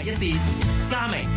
一線，嘉明。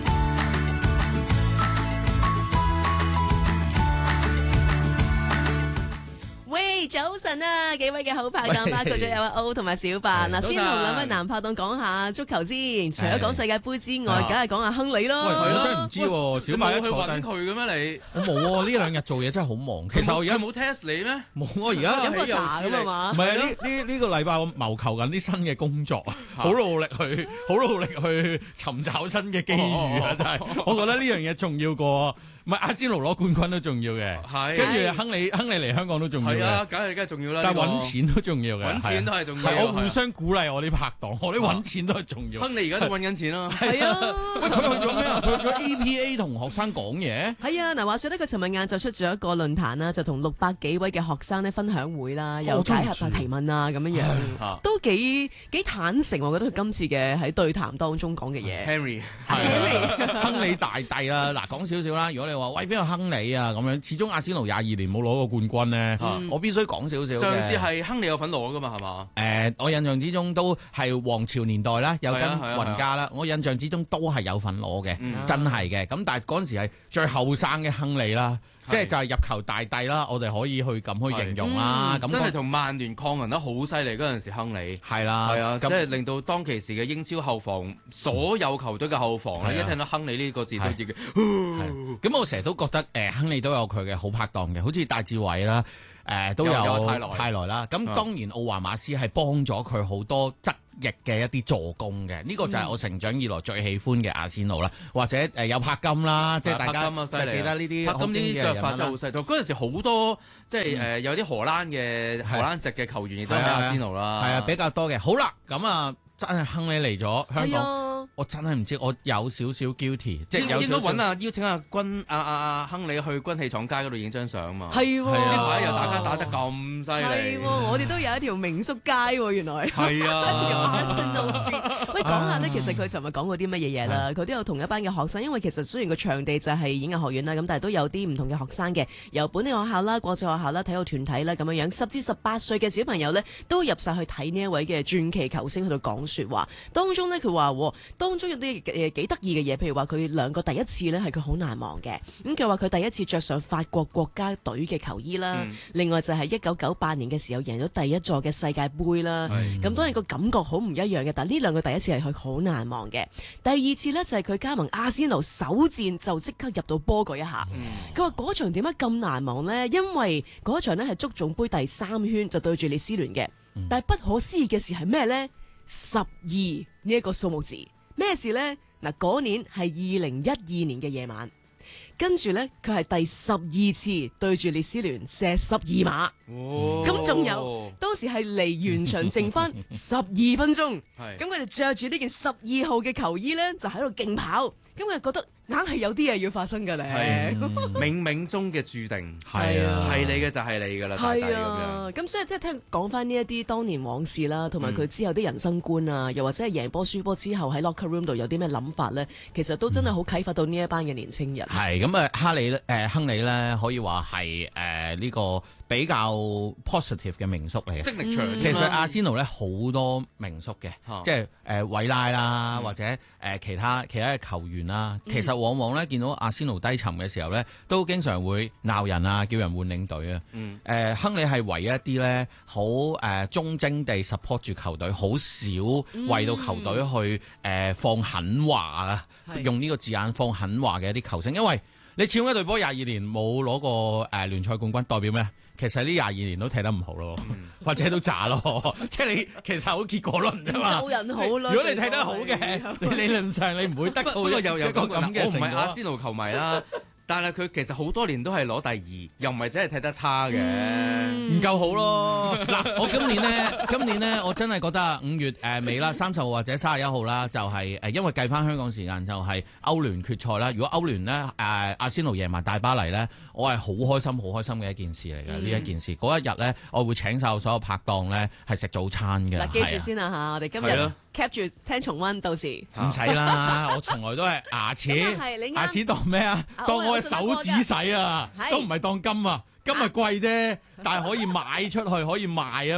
喂，早晨啊，幾位嘅好拍檔，包括咗有阿 O 同埋小白。嗱，先同兩位男拍檔講下足球先。除咗講世界盃之外，梗係講下亨利咯。 喂，我真係唔知喎，小白一坐低， 揾佢嘅咩你？ 我冇喎，呢兩日做嘢真係好忙。其實我而家冇 test 你咩？ 冇，我而家飲個茶咁啊嘛。 唔係啊，呢個禮拜我謀求緊啲新嘅工作啊，好努力去尋找新嘅機遇啊！真係，我覺得呢樣嘢重要過。唔係阿仙奴攞冠軍都重要嘅， 係跟住亨利嚟香港都重要嘅， 係啊，梗係重要啦。 但係揾錢都重要嘅， 揾錢都係重要。 我互相鼓勵我啲拍檔，我啲揾錢都係重要。 亨利而家都揾緊錢啦， 係啊。 喂，佢去咗咩啊？佢去咗 APA 同學生講嘢。 係啊，嗱，話說咧，佢尋日晏晝出咗一個論壇啦，就同600幾位嘅學生咧分享會啦，又解答下提問啊，咁樣樣，都幾坦誠。我覺得佢今次嘅喺對談當中講嘅嘢。 Henry， 亨利大帝啦，嗱，講少少啦。如果你話喂邊個亨利啊咁樣，始終阿仙奴22年冇攞過冠軍咧，我必須講少少。 上次係亨利有份攞噶嘛，係嘛？ 我印象之中都係皇朝年代啦，有跟雲加啦，我印象之中都係有份攞嘅，真係嘅。咁但係嗰陣時係最後生嘅亨利啦。即係就係入球大帝啦，我哋可以去咁去形容啦。咁真係同曼聯抗衡得好犀利嗰陣時，亨利係啦， 係啊，即係令到當其時嘅英超後防所有球隊嘅後防咧，一聽到亨利呢個字都已經。 咁我成日都覺得亨利都有佢嘅好拍檔嘅，好似戴志偉啦，都有泰來啦。咁當然奧華馬斯係幫咗佢好多側翼嘅一啲助攻嘅，呢個就係我成長以來最喜歡嘅阿仙奴啦，或者有柏金啦，即係大家就記得呢啲柏金啲腳法真係好犀利。嗰陣時好多即係有啲荷蘭籍嘅球員亦都喺阿仙奴啦，係啊比較多嘅。好啦，咁啊真係亨利嚟咗香港。我真係唔知，我有少少 guilty， 即係應該邀請阿亨利去軍器廠街嗰度影張相嘛。 係喎， 呢排又大家打得咁犀利。 係喎，我哋都有一條名宿街喎，原來。 係啊。 喂，講下咧，其實佢尋日講過啲乜嘢嘢啦？佢都有同一班嘅學生，因為其實雖然個場地就係演藝學院啦，咁但係都有啲唔同嘅學生嘅，由本地學校啦、國際學校啦、體育團體啦咁樣樣，10至18歲嘅小朋友咧，都入晒去睇呢一位嘅傳奇球星喺度講説話。當中咧，佢話當中有啲幾得意嘅嘢，譬如話佢兩個第一次咧係佢好難忘嘅。咁佢話佢第一次着上法國國家隊嘅球衣啦，另外就係1998年嘅時候贏咗第一座嘅世界盃啦。咁當然個感覺好唔一樣嘅，但係呢兩個第一次係佢好難忘嘅。第二次呢，就係佢加盟阿仙奴首戰就即刻入到波嗰一下。佢話嗰場點解咁難忘呢？因為嗰場呢係足總盃第3圈就對住列斯聯嘅，但係不可思議嘅事係咩呢？12呢一個數目字。咩事呢？嗱，嗰年係2012年嘅夜晚，跟住呢，佢係第12次對住列斯聯射12碼，咁仲有當時係離完場剩翻12分鐘，咁佢哋着住呢件12號嘅球衣呢，就喺度勁跑，咁佢覺得硬係有啲嘢要發生㗎咧， 冥冥中嘅注定， 係啊， 係你嘅就係你㗎啦， 係啊，咁所以即係聽講翻呢一啲當年往事啦，同埋佢之後啲人生觀啊，又或者係贏波輸波之後喺 locker room 度有啲咩諗法咧，其實都真係好啟發到呢一班嘅年青人。 係咁啊，亨利咧可以話係呢個比較 positive 嘅名宿嚟嘅。其實阿仙奴咧好多名宿嘅，即係韋拉啦，或者其他嘅球員啦，其實往往咧見到阿仙奴低沉嘅時候咧，都經常會鬧人啊，叫人換領隊啊。亨利係唯一一啲咧好忠貞地 support 住球隊，好少為到球隊去放狠話啊，用呢個字眼放狠話嘅一啲球星，因為你始終一隊波22年冇攞過聯賽冠軍，代表咩？其實呢22年都踢得唔好咯，或者都渣咯，即係你其實好結果論啫嘛。 做人好咯， 如果你踢得好嘅，你理論上你唔會得到一個咁嘅成果。 我唔係阿仙奴球迷啦。但係佢其實好多年都係攞第2，又唔係真係踢得差嘅， 唔夠好咯。嗱，我今年呢，我真係覺得5月尾啦，30號或者31號啦，就係因為計翻香港時間就係歐聯決賽啦。如果歐聯呢，阿仙奴贏埋大巴黎呢，我係好開心嘅一件事嚟嘅。呢一件事嗰一日呢，我會請晒我所有拍檔呢係食早餐嘅。 嗱，記住先啦嚇，我哋今日cap 住聽重溫，到時唔使啦，我從來都係牙齒當咩啊？當我手指洗啊，都唔係當金啊，金係貴啫，但係可以買出去，可以賣啊嘛。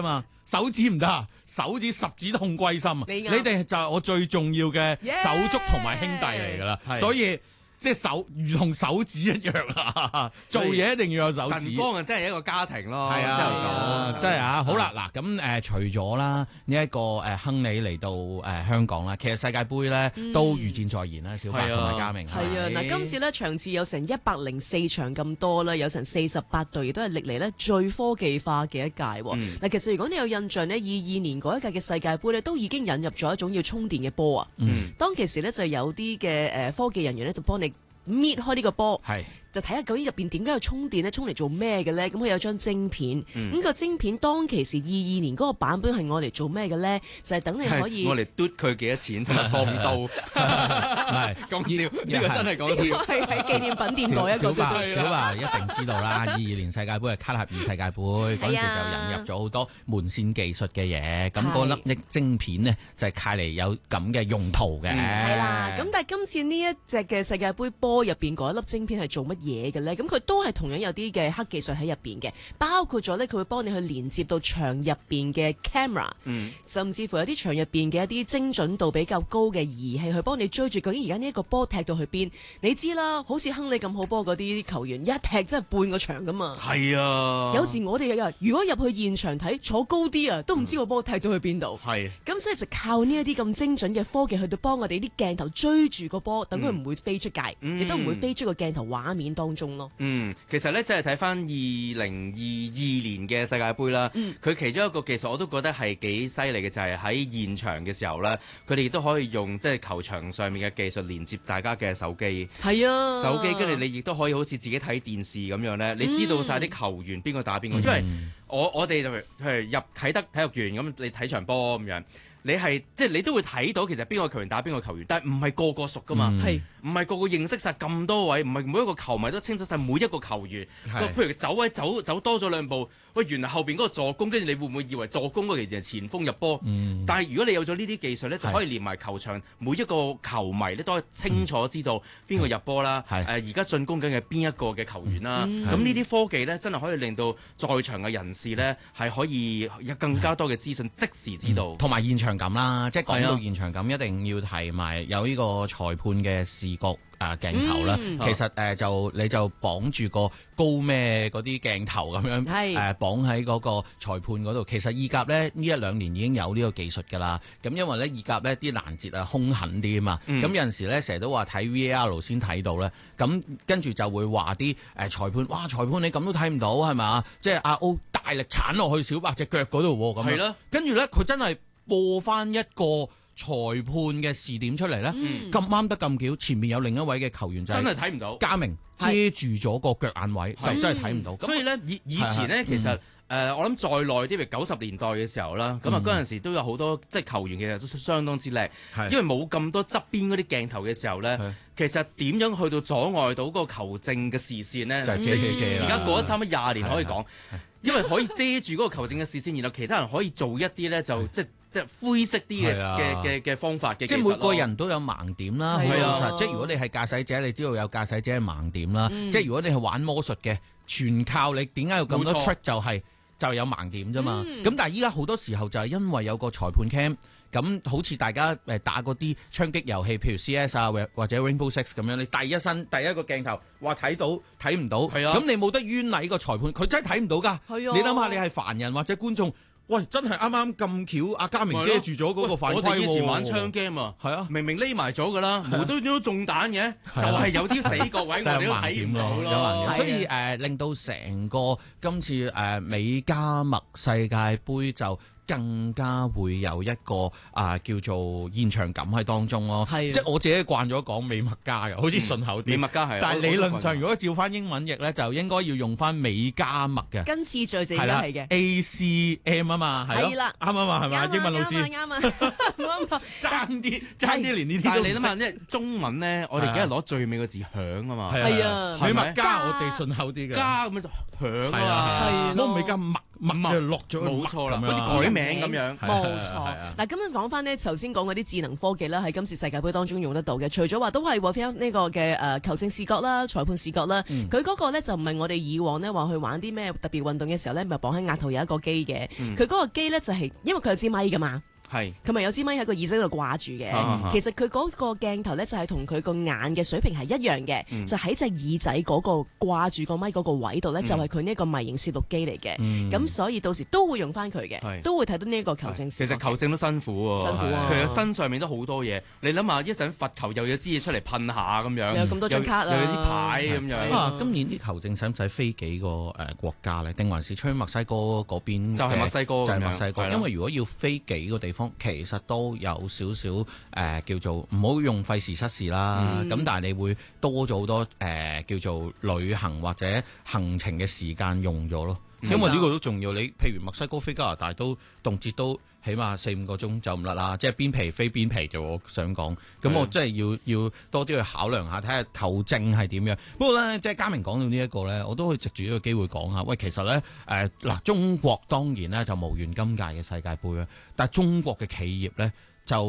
手指唔得，手指十指痛歸心啊！你哋就係我最重要嘅手足同埋兄弟嚟㗎啦，所以。即係手如同手指一樣啊！做嘢一定要有手指。晨光啊，真係一個家庭咯。 係啊，真係啊！好啦，嗱咁除咗啦呢一個亨利嚟到香港啦，其實世界盃咧都如箭在弦啦，小白同埋嘉明。 係啊，嗱今次咧場次有成104場咁多啦，有成48隊，亦都係歷嚟咧最科技化嘅一屆。嗱，其實如果你有印象呢22年嗰一屆嘅世界盃咧，都已經引入咗一種要充電嘅波啊。當其時咧就有啲嘅科技人員咧就幫你搣開呢個波，就睇下究竟入邊點解要充電咧？充嚟做咩嘅咧？咁佢有張晶片，咁個晶片當其時22年嗰個版本係我嚟做咩嘅咧？就係等你可以我嚟嘟佢幾多錢同埋放刀，唔係講笑，呢個真係講笑， 係喺紀念品店袋一個。 小白一定知道啦，22年世界盃係卡塔爾世界盃，嗰陣時就引入咗好多門線技術嘅嘢，咁嗰粒晶片呢，就係派嚟有咁嘅用途嘅。 係啦，咁但係今次呢一隻嘅世界盃波入邊嗰一粒晶片係做乜嘢嘅咧？咁佢都係同樣有啲嘅黑技術喺入邊嘅，包括咗咧佢會幫你去連接到場入邊嘅 camera，甚至乎有啲場入邊嘅一啲精準度比較高嘅儀器去幫你追住究竟而家呢一個波踢到去邊。你知啦，好似亨利咁好波嗰啲球員一踢真係半個場噶嘛。 係啊， 有時我哋如果入去現場睇，坐高啲啊，都唔知個波踢到去邊度。 係咁所以就靠呢一啲咁精準嘅科技去到幫我哋啲鏡頭追住個波，等佢唔會飛出界，亦都唔會飛出個鏡頭畫面當中咯。 其實咧，即係睇翻2022年嘅世界盃啦，佢其中一個技術我都覺得係幾犀利嘅，就係喺現場嘅時候咧，佢哋亦都可以用即係球場上面嘅技術連接大家嘅手機。 係啊， 手機跟住你亦都可以好似自己睇電視咁樣咧，你知道晒啲球員邊個打邊個，因為我哋譬如入啟德體育園咁，你睇場波咁樣。你係即係你都會睇到其實邊個球員打邊個球員，但係唔係個個熟噶嘛，唔係個個認識晒咁多位，唔係每一個球迷都清楚晒每一個球員。譬如走位走多咗兩步，喂，原來後邊嗰個助攻，跟住你會唔會以為助攻嗰其實係前鋒入波？但係如果你有咗呢啲技術咧，就可以連埋球場每一個球迷咧都可以清楚知道邊個入波啦。而家進攻緊嘅邊一個嘅球員啦。咁呢啲科技咧真係可以令到在場嘅人士咧係可以有更加多嘅資訊即時知道， 同埋現場感啦，即係講到現場感，一定要提埋有呢個裁判嘅視覺鏡頭啦。其實就你就綁住個高咩嗰啲鏡頭咁樣綁喺嗰個裁判嗰度。其實意甲咧呢1-2年已經有呢個技術㗎啦。咁因為咧意甲咧啲攔截兇狠啲啊嘛。咁有陣時咧成日都話睇 VAR 先睇到咧。咁跟住就會話啲裁判，哇！裁判你咁都睇唔到係咪？即係阿 O 大力鏟落去小白隻腳嗰度喎。咁樣跟住咧佢真係播翻一個裁判嘅視點出嚟咧，咁啱得咁巧，前面有另一位嘅球員就真係睇唔到， 嘉明遮住咗個腳眼位，就真係睇唔到。 所以咧，以前咧，其實我諗再耐啲，譬如90年代嘅時候啦，咁啊嗰陣時都有好多即係球員其實都相當之叻，因為冇咁多側邊嗰啲鏡頭嘅時候咧，其實點樣去到阻礙到個球證嘅視線咧？ 就係遮而家過咗差唔多20年可以講，因為可以遮住嗰個球證嘅視線，然後其他人可以做一啲咧就即係灰色啲嘅方法嘅技術。 即係每個人都有盲點啦，好老實。即係如果你係駕駛者，你知道有駕駛者嘅盲點啦。即係如果你係玩魔術嘅，全靠你點解要咁多 trick 就有盲點啫嘛。咁但係依家好多時候就係因為有個裁判 cam，咁好似大家打嗰啲槍擊遊戲，譬如 CS 啊或者 Rainbow Six 咁樣，你第一個鏡頭話睇到睇唔到，咁你冇得冤枉個裁判，佢真係睇唔到㗎。你諗下，你係凡人或者觀眾。喂，真係啱啱咁巧，阿嘉明遮住咗嗰個犯規喎。 我哋以前玩槍 game 啊，明明匿埋咗㗎啦，無端端都中彈嘅，就係有啲死角位我哋都睇唔到咯。 所以令到成個今次美加墨世界盃就更加會有一個叫做現場感喺當中咯。即係我自己慣咗講美墨加嘅，好似順口啲。 美墨加係， 但係理論上如果照翻英文譯咧，就應該要用翻美加墨嘅。 跟次序就應該係嘅。 ACM 啊嘛，係啦，啱啊嘛，係嘛？英文老師啱啊， 爭啲連呢啲。 但係你諗下，即係中文咧，我哋梗係攞最尾個字響啊嘛。 係啊， 美墨加我哋順口啲嘅。 加咁樣響啊， 我美加墨。 麥就落咗， 冇錯啦， 好似改名咁樣。 冇錯。嗱，咁樣講翻呢，頭先講嗰啲智能科技啦，喺今次世界盃當中用得到嘅，除咗話都係為翻呢個嘅球證視角啦、裁判視角啦，佢嗰個咧就唔係我哋以往呢話去玩啲咩特別運動嘅時候咧，咪綁喺額頭有一個機嘅，佢嗰個機咧就係因為佢有支咪噶嘛。係，佢咪有支咪喺個耳仔度掛住嘅。其實佢嗰個鏡頭咧就係同佢個眼嘅水平係一樣嘅，就喺隻耳仔嗰個掛住個咪嗰個位度咧，就係佢呢一個微型攝錄機嚟嘅。咁所以到時都會用翻佢嘅，都會睇到呢一個球證。 其實球證都辛苦喎，辛苦啊！佢嘅身上面都好多嘢。你諗下，一陣罰球又有支嘢出嚟噴下咁樣， 有咁多張卡啦， 又有啲牌咁樣。 今年啲球證使唔使飛幾個國家咧？定還是吹墨西哥嗰邊？ 就係墨西哥， 就係墨西哥。因為如果要飛幾個地方，其實都有少少叫做唔好用費時失事啦，咁但係你會多咗好多叫做旅行或者行程嘅時間用咗咯，因為呢個都重要。你譬如墨西哥飛加拿大都動輒都起碼4-5個鐘就唔甩啦，即係邊皮飛邊皮就我想講，咁我真係要多啲去考量下，睇下球證係點樣。不過咧，即係嘉明講到呢一個咧，我都可以藉住呢個機會講下。喂，其實咧嗱，中國當然咧就無緣今屆嘅世界盃啦，但係中國嘅企業咧